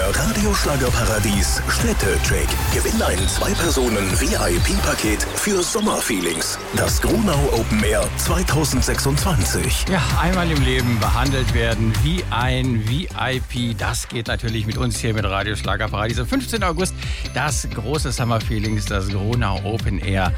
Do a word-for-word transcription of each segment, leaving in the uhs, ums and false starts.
Der Radioschlagerparadies Städtecheck. Gewinn ein Zwei-Personen-V I P-Paket für Sommerfeelings. Das Gronau Open Air zweitausendsechsundzwanzig. Ja, einmal im Leben behandelt werden wie ein V I P. Das geht natürlich mit uns hier mit Radioschlagerparadies. Am fünfzehnten August das große Sommerfeelings, das Gronau Open Air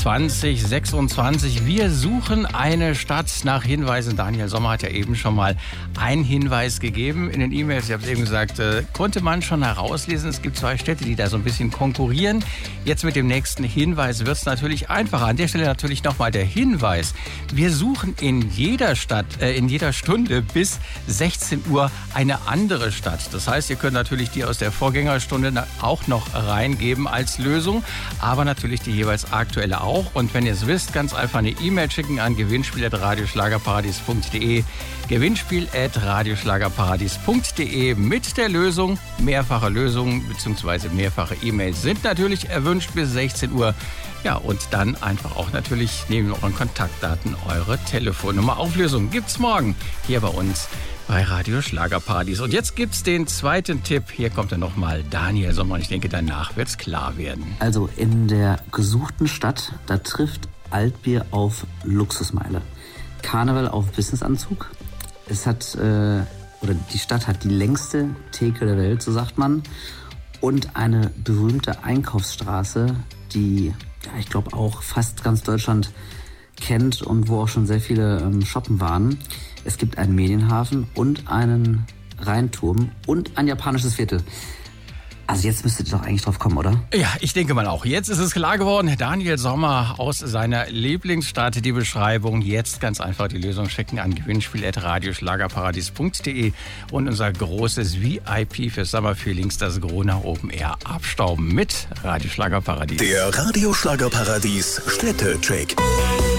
zweitausendsechsundzwanzig. Wir suchen eine Stadt nach Hinweisen. Daniel Sommer hat ja eben schon mal einen Hinweis gegeben in den E-Mails. Ich habe es eben gesagt, äh, konnte man schon herauslesen. Es gibt zwei Städte, die da so ein bisschen konkurrieren. Jetzt mit dem nächsten Hinweis wird es natürlich einfacher. An der Stelle natürlich nochmal der Hinweis. Wir suchen in jeder Stadt, äh, in jeder Stunde bis sechzehn Uhr eine andere Stadt. Das heißt, ihr könnt natürlich die aus der Vorgängerstunde auch noch reingeben als Lösung, aber natürlich die jeweils aktuelle auch. Und wenn ihr es wisst, ganz einfach eine E-Mail schicken an gewinnspiel at radioschlagerparadies punkt de. gewinnspiel at radioschlagerparadies punkt de mit der Lösung. Mehrfache Lösungen bzw. mehrfache E-Mails sind natürlich erwünscht bis sechzehn Uhr. Ja, und dann einfach auch natürlich neben euren Kontaktdaten eure Telefonnummer. Auflösung gibt's morgen hier bei uns bei Radio Schlagerparadies. Und jetzt gibt's den zweiten Tipp. Hier kommt dann nochmal Daniel Sommer. Und ich denke, danach wird's klar werden. Also in der gesuchten Stadt, da trifft Altbier auf Luxusmeile. Karneval auf Businessanzug. Es hat, äh, oder die Stadt hat die längste Theke der Welt, so sagt man. Und eine berühmte Einkaufsstraße, die, ja, ich glaube auch fast ganz Deutschland kennt und wo auch schon sehr viele ähm, shoppen waren. Es gibt einen Medienhafen und einen Rheinturm und ein japanisches Viertel. Also jetzt müsstet ihr doch eigentlich drauf kommen, oder? Ja, ich denke mal auch. Jetzt ist es klar geworden. Daniel Sommer aus seiner Lieblingsstadt. Die Beschreibung. Jetzt ganz einfach die Lösung schicken an gewinnspiel at radioschlagerparadies punkt de und unser großes V I P für Sommerfeelings, das Gronau Open Air, abstauben mit Radioschlagerparadies. Der Radioschlagerparadies Städtecheck.